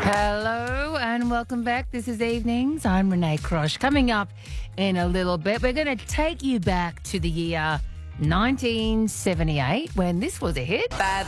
Hello and welcome back. This is Evenings. I'm Renee Crosh. Coming up in a little bit, we're going to take you back to the year 1978 when this was a hit. Bad